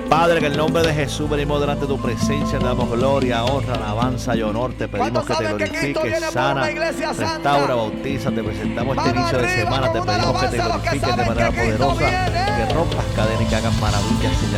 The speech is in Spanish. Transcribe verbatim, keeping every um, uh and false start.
Padre, en el nombre de Jesús venimos delante de tu presencia, te damos gloria, honra, alabanza y honor. Te pedimos que te glorifiques, sana, restaura, bautiza. Te presentamos este inicio de semana. Te pedimos que te glorifiques de manera poderosa, que rompas cadenas y que hagas maravillas, señales